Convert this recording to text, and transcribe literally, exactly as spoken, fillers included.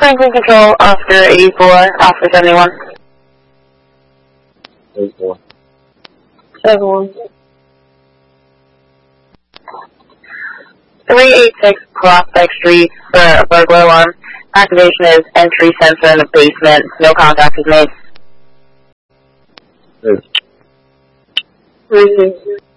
Franklin Control, Oscar eighty-four, Oscar seventy-one. eighty-four. seventy-one. three eighty-six Prospect Street for a burglar alarm. Activation is entry sensor in the basement. No contact is made. Yes. Mm-hmm.